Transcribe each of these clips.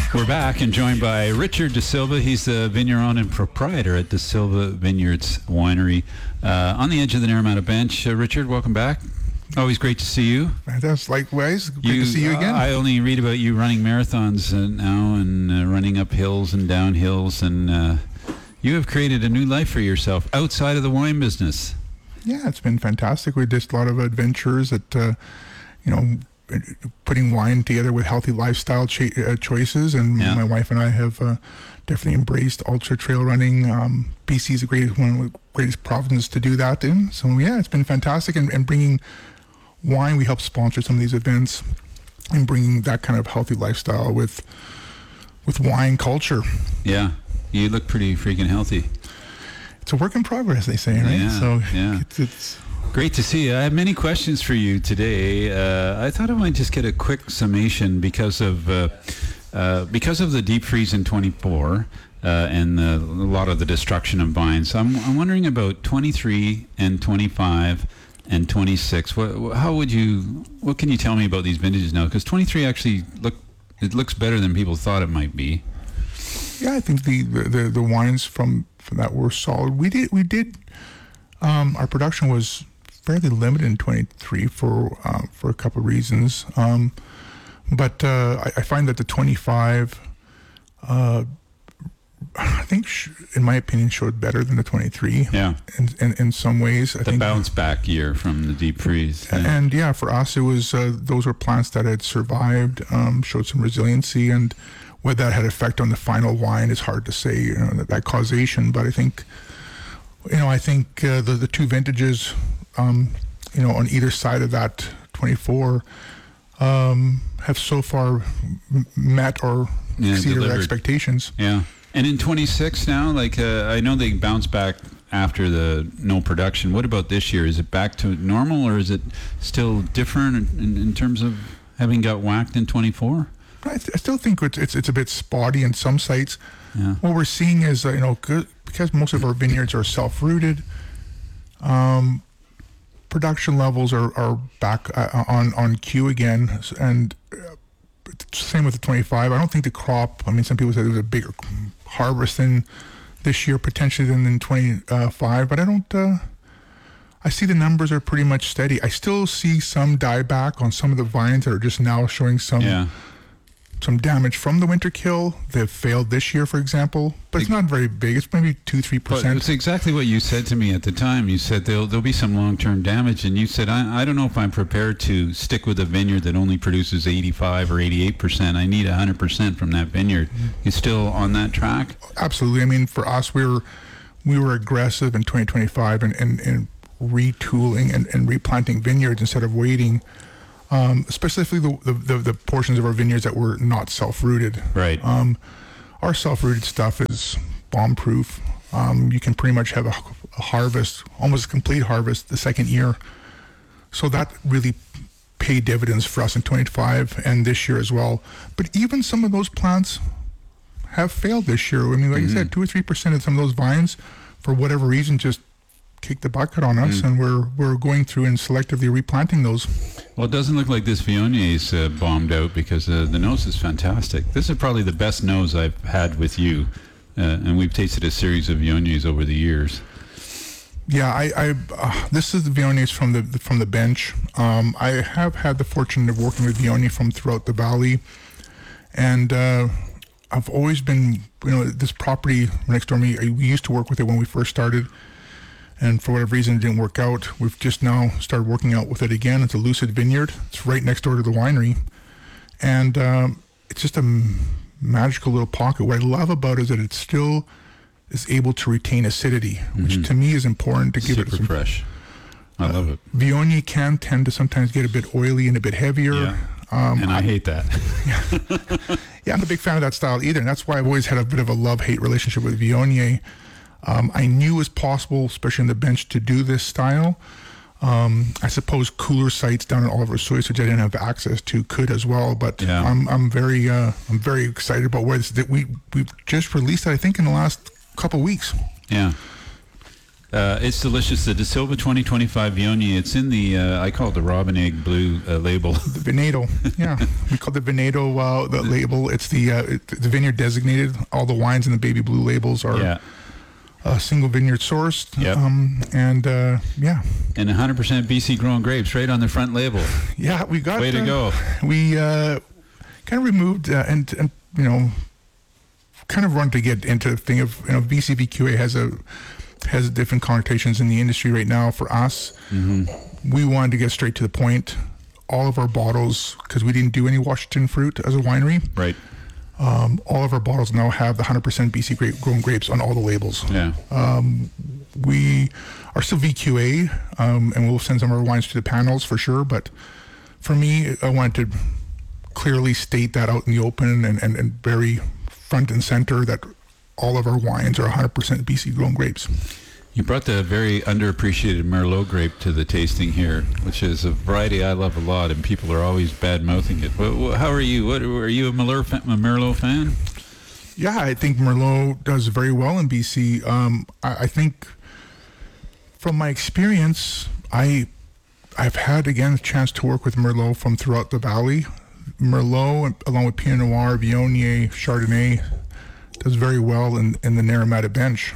We're back and joined by Richard De Silva. He's the vigneron and proprietor at De Silva Vineyards Winery on the edge of the Naramata Bench. Richard, welcome back. Always great to see you. That's likewise. Great to see you again. I only read about you running marathons now and running up hills and down hills, and you have created a new life for yourself outside of the wine business. Yeah, it's been fantastic. We did a lot of adventures at, putting wine together with healthy lifestyle choices, and my wife and I have definitely embraced ultra trail running. BC is one of the greatest provinces to do that in. So yeah, it's been fantastic, and bringing wine, we help sponsor some of these events, and bringing that kind of healthy lifestyle with wine culture. Yeah, you look pretty freaking healthy. It's a work in progress, they say, right? Yeah, so yeah. It's great to see you. I have many questions for you today. I thought I might just get a quick summation because of the deep freeze in 24 and a lot of the destruction of vines. I'm wondering about 23 and 25 and 26. What can you tell me about these vintages now? Because 23 actually looks better than people thought it might be. Yeah, I think the wines from that were solid. We did our production was fairly limited in 23 for a couple of reasons. But I find that the 25 I think in my opinion showed better than the 23. Yeah. In some ways, I think bounce back year from the deep freeze. Yeah. And yeah, for us it was those were plants that had survived, showed some resiliency, and whether that had effect on the final wine is hard to say, that causation. But I think, the two vintages, on either side of that 24, have so far met or exceeded our expectations. Yeah. And in 26 now, I know they bounced back after the no production. What about this year? Is it back to normal, or is it still different in terms of having got whacked in 24? I still think it's a bit spotty in some sites. Yeah. What we're seeing is, because most of our vineyards are self-rooted, production levels are back on cue again, and same with the 25. I don't think the crop, some people said there was a bigger harvest in this year potentially than in 25, but I see the numbers are pretty much steady. I still see some dieback on some of the vines that are just now showing some damage from the winter kill. They've failed this year, for example, but it's not very big. It's maybe 2-3%. It's exactly what you said to me at the time. You said there'll be some long-term damage, and you said, I don't know if I'm prepared to stick with a vineyard that only produces 85 or 88%. I need 100% from that vineyard. You still on that track? Absolutely. For us, we were aggressive in 2025 and retooling and replanting vineyards instead of waiting. Specifically the portions of our vineyards that were not self-rooted. Right. Our self-rooted stuff is bomb-proof. You can pretty much have a harvest, almost a complete harvest, the second year. So that really paid dividends for us in 25 and this year as well. But even some of those plants have failed this year. Like I said, 2 or 3% of some of those vines, for whatever reason, just kick the bucket on us, and we're going through and selectively replanting those. Well, it doesn't look like this Viognier is bombed out, because the nose is fantastic. This is probably the best nose I've had with you, and we've tasted a series of Viogniers over the years. Yeah, this is the Viogniers from the bench. I have had the fortune of working with Viognier from throughout the valley, and I've always been, this property next door to me, we used to work with it when we first started. And for whatever reason, it didn't work out. We've just now started working out with it again. It's a Lucid Vineyard. It's right next door to the winery. And it's just a magical little pocket. What I love about it is that it still is able to retain acidity, which to me is important to give it super fresh. I love it. Viognier can tend to sometimes get a bit oily and a bit heavier. Yeah. And I hate that. Yeah, I'm not a big fan of that style either. And that's why I've always had a bit of a love-hate relationship with Viognier. I knew it was possible, especially in the bench, to do this style. I suppose cooler sites down in Oliver Suisse, which I didn't have access to, could as well. But I'm very excited about where this. We've just released it, I think, in the last couple of weeks. Yeah. It's delicious. The De Silva 2025 Viognier. It's in the I call it the Robin Egg Blue label. The Veneto, yeah, we call it the Veneto the label. It's the vineyard designated. All the wines in the baby blue labels are single vineyard sourced. Yep. And 100% BC grown grapes right on the front label. Yeah, we got. Way to go. We kind of removed and kind of run to get into the thing of BC VQA has different connotations in the industry right now. For us, we wanted to get straight to the point. All of our bottles, because we didn't do any Washington fruit as a winery, right? All of our bottles now have the 100% BC grown grapes on all the labels. Yeah. We are still VQA, and we'll send some of our wines to the panels for sure. But for me, I wanted to clearly state that out in the open and very front and center that all of our wines are 100% BC grown grapes. You brought the very underappreciated Merlot grape to the tasting here, which is a variety I love a lot, and people are always bad-mouthing it. How are you? Are you a Merlot fan? Yeah, I think Merlot does very well in BC. I think from my experience, I've had, again, a chance to work with Merlot from throughout the valley. Merlot, along with Pinot Noir, Viognier, Chardonnay, does very well in the Naramata bench.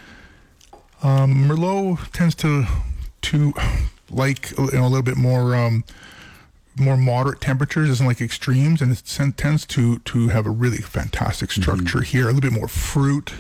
Merlot tends to like a little bit more moderate temperatures, isn't like extremes, and it tends to have a really fantastic structure here, a little bit more fruit.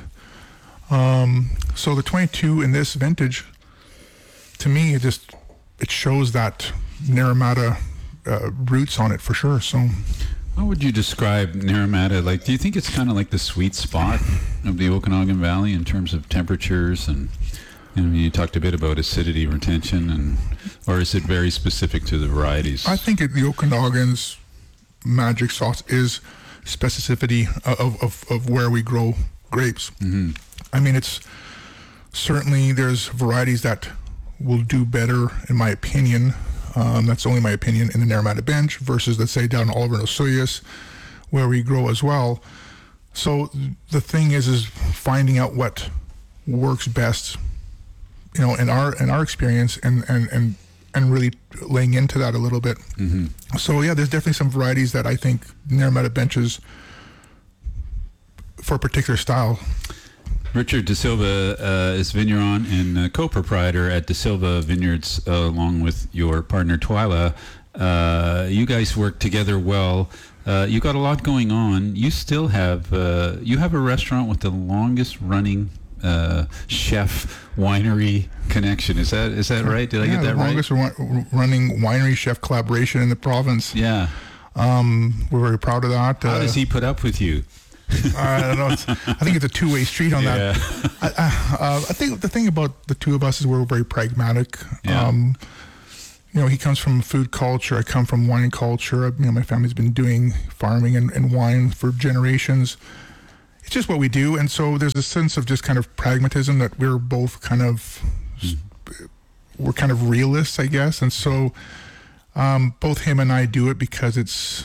So the 22 in this vintage, to me, it shows that Naramata roots on it for sure. So. How would you describe Naramata? Like, do you think it's kind of like the sweet spot of the Okanagan Valley in terms of temperatures? And you talked a bit about acidity retention, or is it very specific to the varieties? I think the Okanagan's magic sauce is specificity of where we grow grapes. I mean, it's certainly there's varieties that will do better, in my opinion. That's only my opinion, in the Naramata bench versus, let's say, down Oliver and Osoyoos, where we grow as well. So the thing is finding out what works best, in our experience, and really laying into that a little bit. So yeah, there's definitely some varieties that I think Naramata benches for a particular style. Richard De Silva is vigneron and co-proprietor at De Silva Vineyards, along with your partner Twyla. You guys work together well. You got a lot going on. You still have a restaurant with the longest running chef winery connection. Is that right? Did I get that right? The longest running winery chef collaboration in the province. Yeah. We're very proud of that. How does he put up with you? I don't know. I think it's a two-way street on that. I think the thing about the two of us is we're very pragmatic. Yeah. He comes from food culture. I come from wine culture. My family's been doing farming and wine for generations. It's just what we do. And so there's a sense of just kind of pragmatism that we're both kind of, we're kind of realists, I guess. And so both him and I do it because it's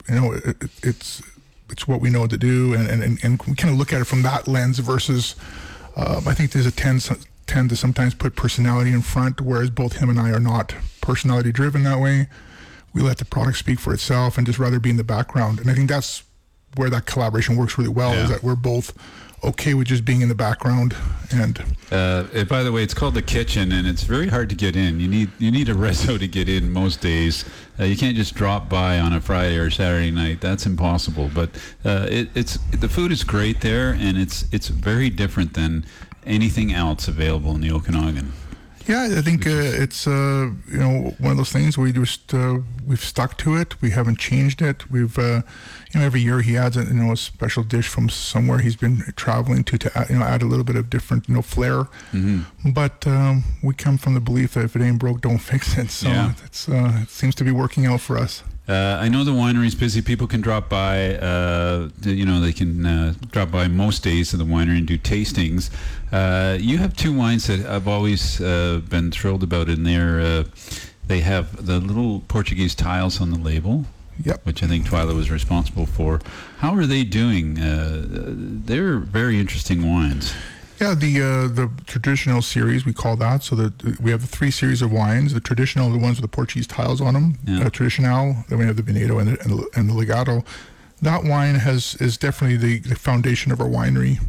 what we know to do, and we kind of look at it from that lens versus I think there's a tend to sometimes put personality in front, whereas both him and I are not personality driven that way. We let the product speak for itself and just rather be in the background. And I think that's where that collaboration works really well, is that we're both okay with just being in the background. And by the way, it's called The Kitchen, and it's very hard to get in. You need a reso to get in most days. You can't just drop by on a Friday or Saturday night. That's impossible. But the food is great there, and it's very different than anything else available in the Okanagan. Yeah, I think it's one of those things where we've stuck to it. We haven't changed it. We've every year he adds a special dish from somewhere he's been traveling to add a little bit of different flair. But we come from the belief that if it ain't broke, don't fix it. So it seems to be working out for us. I know the winery's busy. People can drop by. They can drop by most days of the winery and do tastings. You have two wines that I've always been thrilled about in there. They have the little Portuguese tiles on the label, which I think Twyla was responsible for. How are they doing? They're very interesting wines. Yeah, the traditional series, we call that. So we have the 3 series of wines. The traditional, the ones with the Portuguese tiles on them. Yeah. Traditional. Then we have the Veneto and the Legato. That wine is definitely the foundation of our winery.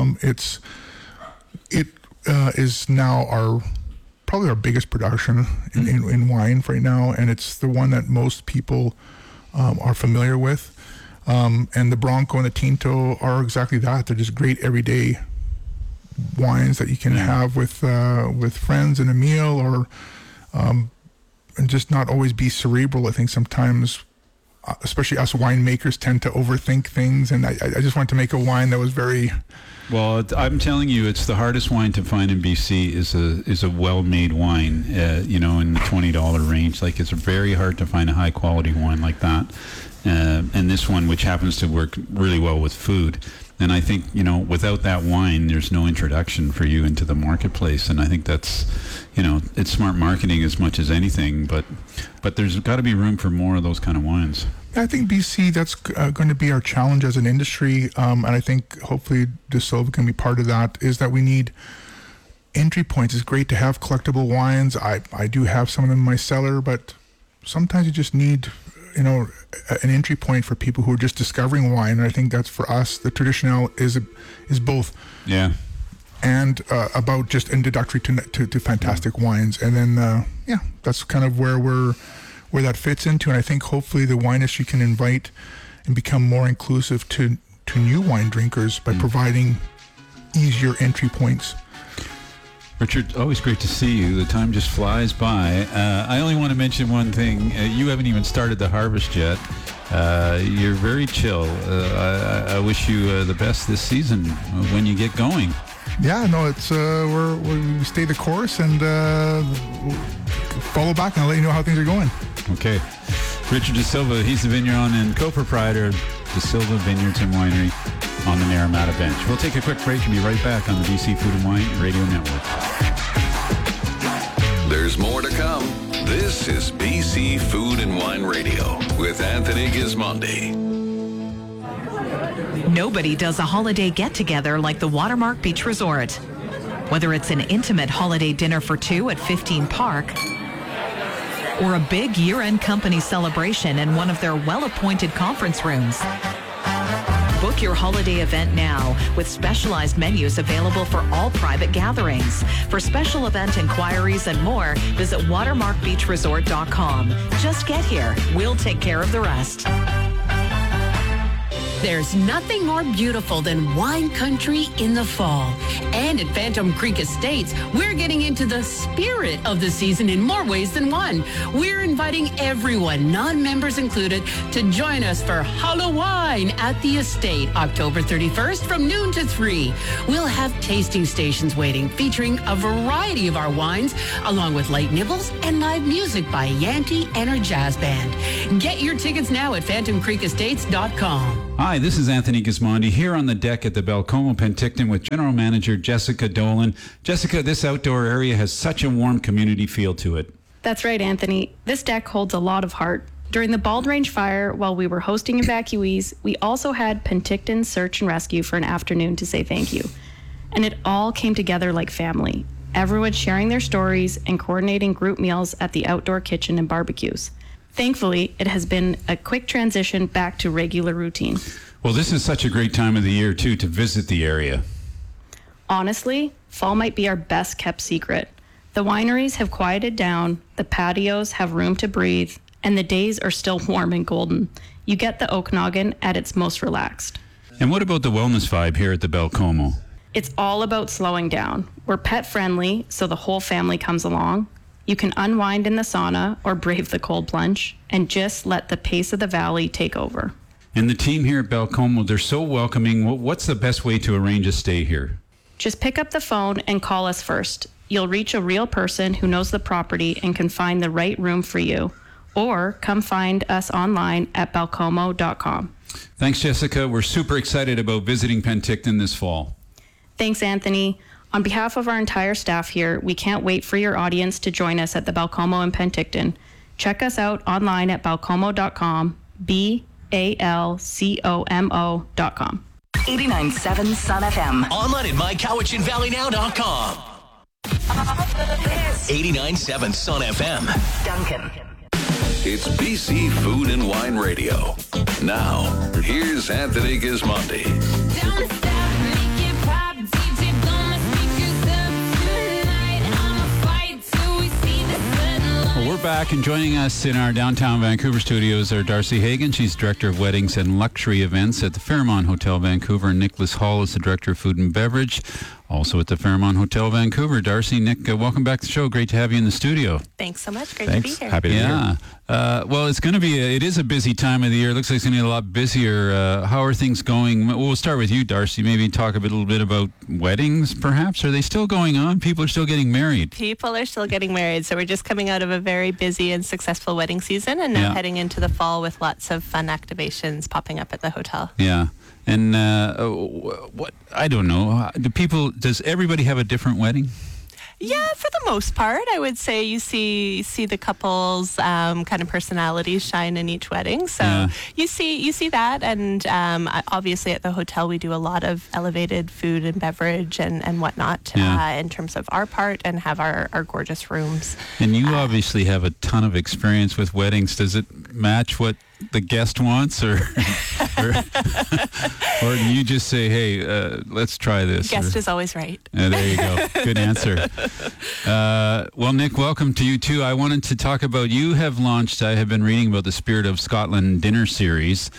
It is now probably our biggest production in wine right now, and it's the one that most people are familiar with. And the Bronco and the Tinto are exactly that. They're just great everyday wines that you can have with friends in a meal, or and just not always be cerebral. I think sometimes, especially us winemakers, tend to overthink things, and I just wanted to make a wine that was very... Well, I'm telling you, it's the hardest wine to find in BC is a well-made wine, in the $20 range. Like, it's very hard to find a high-quality wine like that. And this one, which happens to work really well with food. And I think, without that wine, there's no introduction for you into the marketplace. And I think that's, it's smart marketing as much as anything. But there's got to be room for more of those kind of wines. I think BC, that's going to be our challenge as an industry. And I think hopefully De Silva can be part of that, is that we need entry points. It's great to have collectible wines. I do have some of them in my cellar, but sometimes you just need... an entry point for people who are just discovering wine. And I think that's for us. The Traditional is both. Yeah. And about just introductory to fantastic wines. And then, that's kind of where that fits into. And I think hopefully the wine industry can invite and become more inclusive to new wine drinkers by providing easier entry points. Richard, always great to see you. The time just flies by. I only want to mention one thing. You haven't even started the harvest yet. You're very chill. I wish you the best this season when you get going. Yeah, no, it's we stay the course and follow back, and I'll let you know how things are going. Okay. Richard De Silva, he's the vineyard and co-proprietor of De Silva Vineyards and Winery on the Naramata Bench. We'll take a quick break and be right back on the BC Food and Wine Radio Network. There's more to come. This is BC Food and Wine Radio with Anthony Gismondi. Nobody does a holiday get-together like the Watermark Beach Resort. Whether it's an intimate holiday dinner for 2 at 15 Park, or a big year-end company celebration in one of their well-appointed conference rooms. Book your holiday event now with specialized menus available for all private gatherings. For special event inquiries and more, visit watermarkbeachresort.com. Just get here. We'll take care of the rest. There's nothing more beautiful than wine country in the fall. And at Phantom Creek Estates, we're getting into the spirit of the season in more ways than one. We're inviting everyone, non-members included, to join us for Halloween at the estate, October 31st from noon to 3. We'll have tasting stations waiting, featuring a variety of our wines, along with light nibbles and live music by Yanti and her jazz band. Get your tickets now at phantomcreekestates.com. Hi, this is Anthony Gismondi here on the deck at the Belcomo Penticton with General Manager Jessica Dolan. Jessica, this outdoor area has such a warm community feel to it. That's right, Anthony. This deck holds a lot of heart. During the Bald Range fire, while we were hosting evacuees, we also had Penticton Search and Rescue for an afternoon to say thank you. And it all came together like family. Everyone sharing their stories and coordinating group meals at the outdoor kitchen and barbecues. Thankfully, it has been a quick transition back to regular routine. Well, this is such a great time of the year, too, to visit the area. Honestly, fall might be our best kept secret. The wineries have quieted down, the patios have room to breathe, and the days are still warm and golden. You get the Okanagan at its most relaxed. And what about the wellness vibe here at the Belcomo? It's all about slowing down. We're pet friendly, so the whole family comes along. You can unwind in the sauna or brave the cold plunge and just let the pace of the valley take over. And the team here at Belcomo, they're so welcoming. What's the best way to arrange a stay here? Just pick up the phone and call us first. You'll reach a real person who knows the property and can find the right room for you. Or come find us online at belcomo.com. Thanks, Jessica. We're super excited about visiting Penticton this fall. Thanks, Anthony. On behalf of our entire staff here, we can't wait for your audience to join us at the Belcomo in Penticton. Check us out online at belcomo.com, BALCOMO.com. 89.7 Sun FM. Online at mycowichanvalleynow.com. 89.7 Sun FM. Duncan. It's BC Food and Wine Radio. Now, here's Anthony Gismondi. Well, we're back, and joining us in our downtown Vancouver studios are Darcy Hagan. She's Director of Weddings and Luxury Events at the Fairmont Hotel Vancouver. And Nicholas Hall is the Director of Food and Beverage, also at the Fairmont Hotel Vancouver. Darcy, Nick, welcome back to the show. Great to have you in the studio. Thanks so much. Great to be here. Happy to be here. Well, it's going to be, it is a busy time of the year. It looks like it's going to be a lot busier. How are things going? Well, we'll start with you, Darcy. Maybe talk a little bit about weddings, perhaps. Are they still going on? People are still getting married. People are still getting married. So we're just coming out of a very busy and successful wedding season, and now heading into the fall with lots of fun activations popping up at the hotel. Yeah. And what, I don't know, does everybody have a different wedding? Yeah, for the most part, I would say you see the couples kind of personalities shine in each wedding. So you see that, and obviously at the hotel we do a lot of elevated food and beverage and whatnot in terms of our part, and have our gorgeous rooms. And you obviously have a ton of experience with weddings. Does it match what the guest wants, or do you just say, hey, let's try this? Guest is always right. There you go. Good answer. Well, Nick, welcome to you too. I wanted to talk about, you have launched, I have been reading about the Spirit of Scotland dinner series.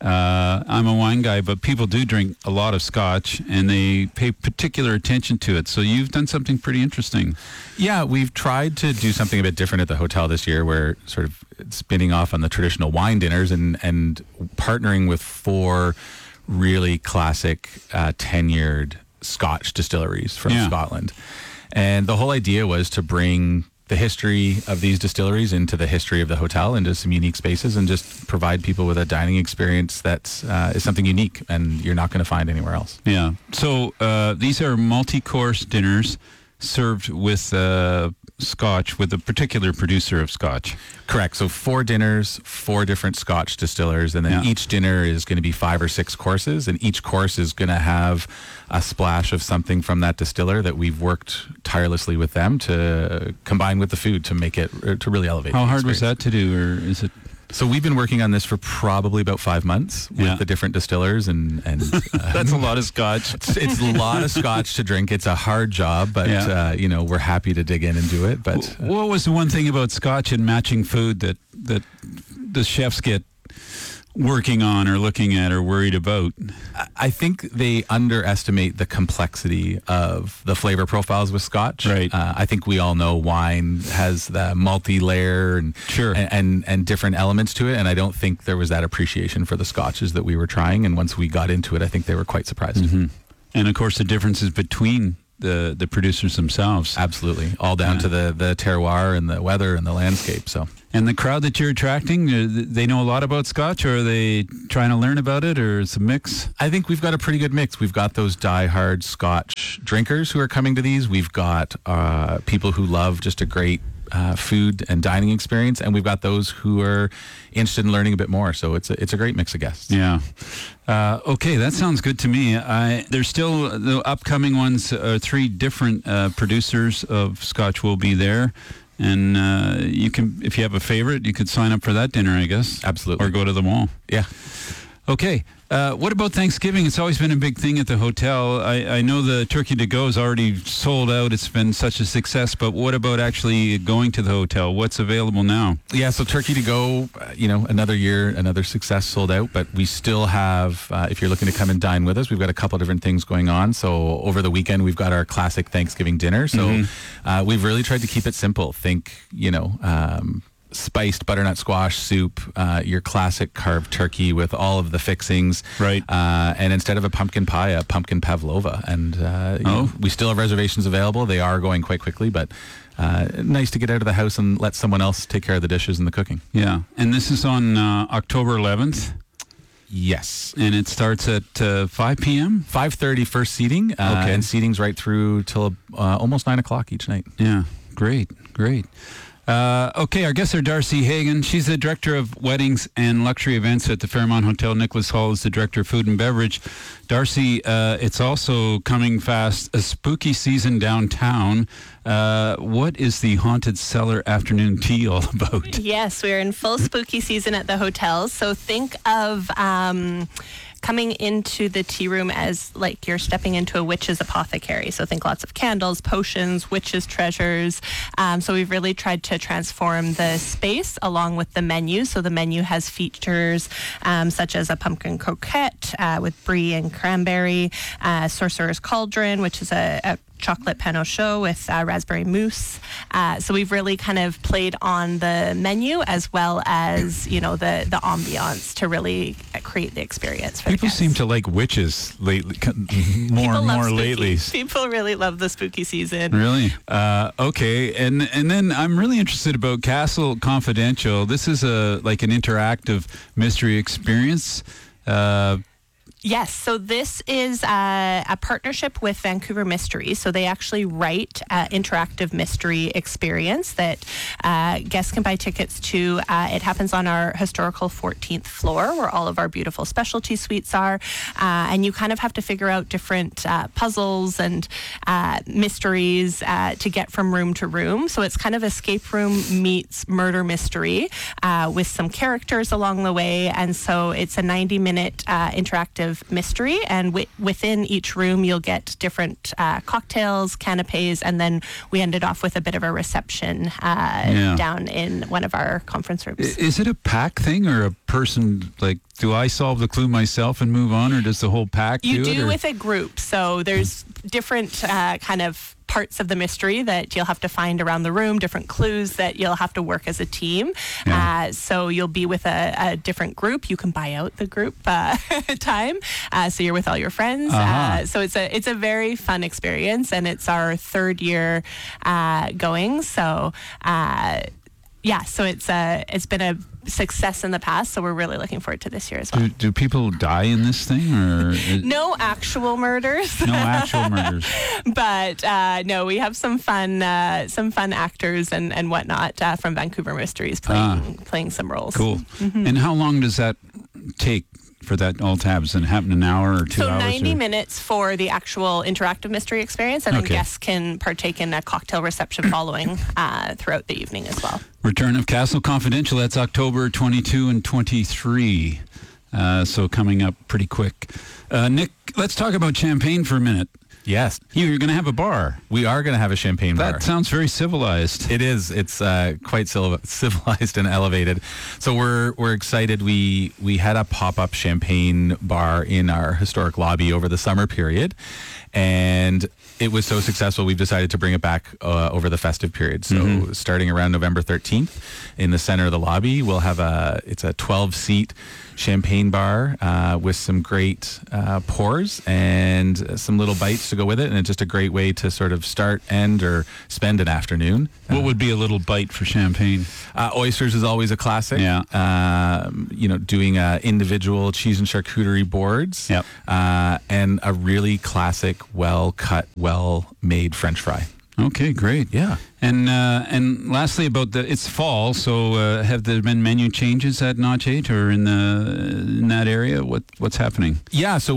I'm a wine guy, but people do drink a lot of scotch, and they pay particular attention to it. So you've done something pretty interesting. Yeah, we've tried to do something a bit different at the hotel this year. We're sort of spinning off on the traditional wine dinners and partnering with 4 really classic tenured Scotch distilleries from Scotland. And the whole idea was to bring the history of these distilleries into the history of the hotel, into some unique spaces, and just provide people with a dining experience that is something unique and you're not going to find anywhere else. Yeah. So these are multi-course dinners served with scotch, with a particular producer of scotch. Correct. So 4 dinners, 4 different Scotch distillers, and then each dinner is going to be 5 or 6 courses, and each course is going to have a splash of something from that distiller that we've worked tirelessly with them to combine with the food to make it, to really elevate. How hard was that to do, or is it? So we've been working on this for probably about 5 months with the different distillers, and that's a lot of scotch. It's a lot of scotch to drink. It's a hard job, but we're happy to dig in and do it. But what was the one thing about scotch and matching food that the chefs get working on or looking at or worried about? I think they underestimate the complexity of the flavor profiles with Scotch. Right. I think we all know wine has the multi-layer and different elements to it, and I don't think there was that appreciation for the Scotches that we were trying, and once we got into it, I think they were quite surprised. Mm-hmm. And of course the differences between the producers themselves. Absolutely. All down to the terroir and the weather and the landscape. So. And the crowd that you're attracting, they know a lot about Scotch, or are they trying to learn about it, or it's a mix? I think we've got a pretty good mix. We've got those die-hard Scotch drinkers who are coming to these. We've got people who love just a great food and dining experience, and we've got those who are interested in learning a bit more. So it's a great mix of guests. Yeah. Okay, that sounds good to me. There's still the upcoming ones. 3 different producers of Scotch will be there. And you can, if you have a favorite, you could sign up for that dinner, I guess. Absolutely. Or go to the mall. Yeah. Okay. What about Thanksgiving? It's always been a big thing at the hotel. I know the turkey to go is already sold out. It's been such a success. But what about actually going to the hotel? What's available now? Yeah, so turkey to go, another year, another success, sold out. But we still have, if you're looking to come and dine with us, we've got a couple different things going on. So over the weekend, we've got our classic Thanksgiving dinner. So we've really tried to keep it simple. Think, spiced butternut squash soup, your classic carved turkey with all of the fixings. Right. And instead of a pumpkin pie, a pumpkin pavlova. And we still have reservations available. They are going quite quickly, but nice to get out of the house and let someone else take care of the dishes and the cooking. Yeah. And this is on October 11th? Yes. And it starts at 5 p.m.? 5:30 first seating. Okay. And seating's right through till almost 9 o'clock each night. Yeah. Great. Okay, our guests are Darcy Hagen. She's the Director of Weddings and Luxury Events at the Fairmont Hotel. Nicholas Hall is the Director of Food and Beverage. Darcy, it's also coming fast, a spooky season downtown. What is the Haunted Cellar afternoon tea all about? Yes, we're in full spooky season at the hotel. So think of coming into the tea room as like you're stepping into a witch's apothecary. So think lots of candles, potions, witches' treasures. So we've really tried to transform the space along with the menu. So the menu has features such as a pumpkin croquette with brie and cranberry, Sorcerer's Cauldron, which is a chocolate pain au choix with raspberry mousse. So we've really kind of played on the menu as well as, you know, the ambiance to really create the experience for People the guests. seem to like witches lately, more and more lately. People really love the spooky season. Really? Okay. And then I'm really interested about Castle Confidential. This is like an interactive mystery experience. Yes, so this is a partnership with Vancouver Mystery. So they actually write interactive mystery experience that guests can buy tickets to. It happens on our historical 14th floor where all of our beautiful specialty suites are. And you kind of have to figure out different puzzles and mysteries to get from room to room. So it's kind of escape room meets murder mystery with some characters along the way. And so it's a 90-minute interactive mystery, and within each room you'll get different cocktails, canapes, and then we ended off with a bit of a reception down in one of our conference rooms. Is it a pack thing or a person, like, do I solve the clue myself and move on, or does the whole pack do it? You do with a group, so there's different kind of parts of the mystery that you'll have to find around the room, different clues that you'll have to work as a team. Yeah. So you'll be with a different group. You can buy out the group time, so you're with all your friends. So it's a very fun experience, and it's our third year going. So so it's been a success in the past, so we're really looking forward to this year as well. Do people die in this thing, or no actual murders? No actual murders. But no, we have some fun actors and whatnot from Vancouver Mysteries playing some roles. Cool. Mm-hmm. And how long does that take for that all to happen? Does it happen an hour or 2 hours? So 90 minutes for the actual interactive mystery experience, and then guests can partake in a cocktail reception following throughout the evening as well. Return of Castle Confidential, that's October 22 and 23. So coming up pretty quick. Nick, let's talk about champagne for a minute. Yes. You're going to have a bar. We are going to have a champagne bar. That sounds very civilized. It is. It's quite civilized and elevated. So we're excited. We had a pop-up champagne bar in our historic lobby over the summer period, and it was so successful we've decided to bring it back over the festive period. So starting around November 13th in the center of the lobby, we'll have it's a 12-seat champagne bar with some great pours and some little bites to go with it, and it's just a great way to sort of start, end, or spend an afternoon. What would be a little bite for champagne? Oysters is always a classic. Yeah. Doing individual cheese and charcuterie boards. Yep. And a really classic, well-cut, well-made French fry. Okay, great. Yeah. And lastly, about it's fall, so have there been menu changes at Notch 8 or in that area? What's happening? Yeah, so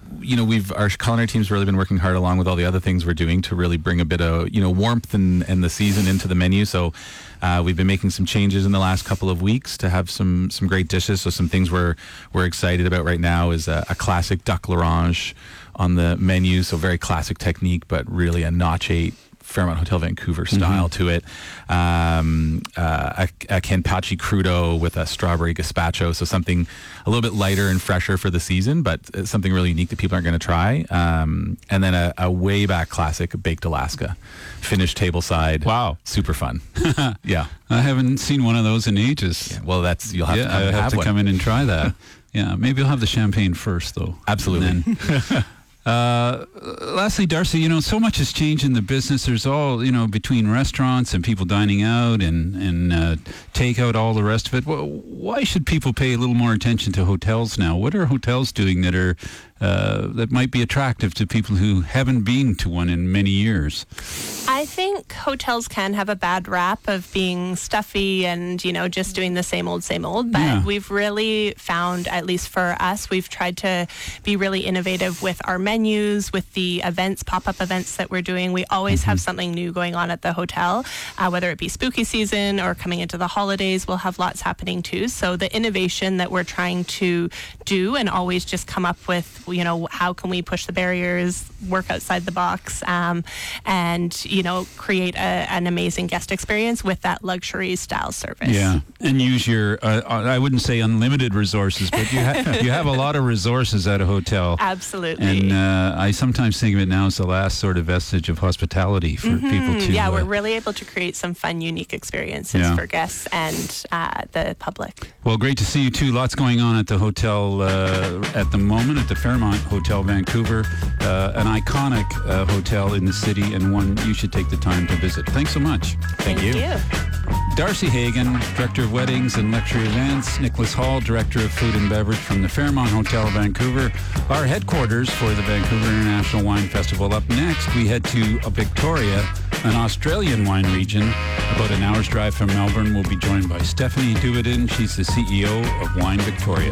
our culinary team's really been working hard along with all the other things we're doing to really bring a bit of warmth and the season into the menu. So we've been making some changes in the last couple of weeks to have some great dishes. So some things we're excited about right now is a classic duck l'orange on the menu. So very classic technique, but really a Notch 8 Fairmont Hotel Vancouver style to it. A Campacci crudo with a strawberry gazpacho, so something a little bit lighter and fresher for the season, but something really unique that people aren't going to try. And then a way back classic, baked Alaska, finished tableside. Wow, super fun. Yeah, I haven't seen one of those in ages. Yeah, well, you'll have to come in and try that. Yeah, maybe I'll have the champagne first, though. Absolutely. Lastly, Darcy, so much has changed in the business. There's all, between restaurants and people dining out and takeout, all the rest of it. Why should people pay a little more attention to hotels now? What are hotels doing that are that might be attractive to people who haven't been to one in many years? I think hotels can have a bad rap of being stuffy and, just doing the same old. But we've really found, at least for us, we've tried to be really innovative with our menus, with the events, pop-up events that we're doing. We always have something new going on at the hotel, whether it be spooky season or coming into the holidays, we'll have lots happening too. So the innovation that we're trying to do and always just come up with, how can we push the barriers, work outside the box, and, create an amazing guest experience with that luxury style service. Yeah, and use your, I wouldn't say unlimited resources, but you have a lot of resources at a hotel. Absolutely. And I sometimes think of it now as the last sort of vestige of hospitality for people to... Yeah, we're really able to create some fun, unique experiences for guests and the public. Well, great to see you too. Lots going on at the hotel at the moment, at the Fairmont Hotel Vancouver, an iconic hotel in the city and one you should take the time to visit. Thanks so much. Thank you. Darcy Hagen, Director of Weddings and Luxury Events. Nicholas Hall, Director of Food and Beverage from the Fairmont Hotel Vancouver, our headquarters for the Vancouver International Wine Festival. Up next, we head to Victoria, an Australian wine region. About an hour's drive from Melbourne, we'll be joined by Stephanie Duvidin. She's the CEO of Wine Victoria.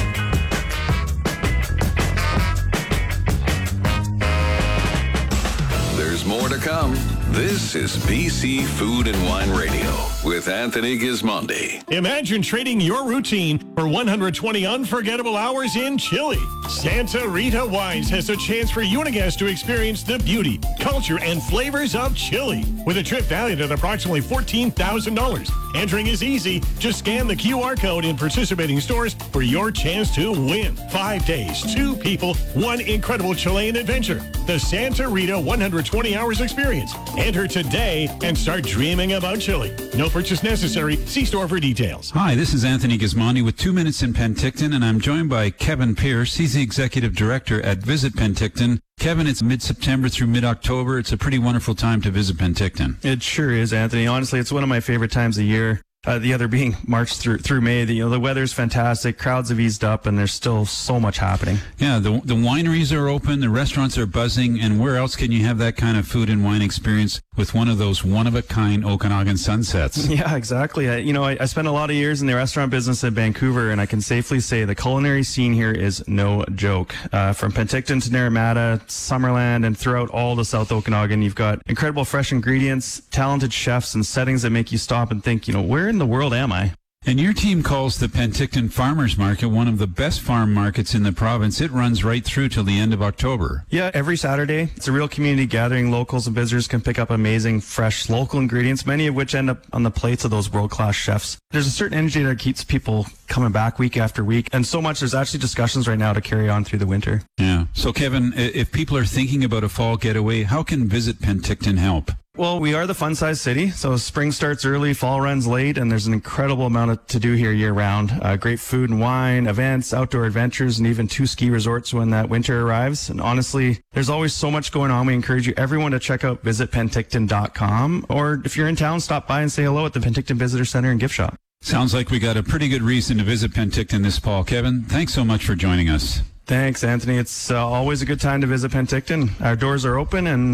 There's more to come. This is BC Food and Wine Radio with Anthony Gismondi. Imagine trading your routine for 120 unforgettable hours in Chile. Santa Rita Wines has a chance for you and a guest to experience the beauty, culture, and flavors of Chile with a trip valued at approximately $14,000. Entering is easy. Just scan the QR code in participating stores for your chance to win. 5 days, 2 people, 1 incredible Chilean adventure. The Santa Rita 120 Hours Experience. Enter today and start dreaming about Chile. No purchase necessary. See store for details. Hi, this is Anthony Gismondi with 2 Minutes in Penticton, and I'm joined by Kevin Pierce. He's the Executive Director at Visit Penticton. Kevin, it's mid-September through mid-October. It's a pretty wonderful time to visit Penticton. It sure is, Anthony. Honestly, it's one of my favorite times of year. The other being March through May. The weather's fantastic. Crowds have eased up, and there's still so much happening. Yeah, the wineries are open, the restaurants are buzzing, and where else can you have that kind of food and wine experience with one of those one-of-a-kind Okanagan sunsets? Yeah, exactly. I spent a lot of years in the restaurant business in Vancouver, and I can safely say the culinary scene here is no joke. From Penticton to Naramata, Summerland, and throughout all the South Okanagan, you've got incredible fresh ingredients, talented chefs, and settings that make you stop and think, where in the world am I? And your team calls the Penticton Farmers Market one of the best farm markets in the province. It runs right through till the end of October. Yeah, every Saturday. It's a real community gathering. Locals and visitors can pick up amazing, fresh, local ingredients, many of which end up on the plates of those world-class chefs. There's a certain energy that keeps people coming back week after week, and so much there's actually discussions right now to carry on through the winter. Yeah. So, Kevin, if people are thinking about a fall getaway, how can Visit Penticton help? Well, we are the fun-sized city, so spring starts early, fall runs late, and there's an incredible amount to do here year-round. Great food and wine, events, outdoor adventures, and even 2 ski resorts when that winter arrives. And honestly, there's always so much going on. We encourage everyone to check out visitpenticton.com, or if you're in town, stop by and say hello at the Penticton Visitor Center and Gift Shop. Sounds like we got a pretty good reason to visit Penticton this fall. Kevin, thanks so much for joining us. Thanks, Anthony. It's always a good time to visit Penticton. Our doors are open, and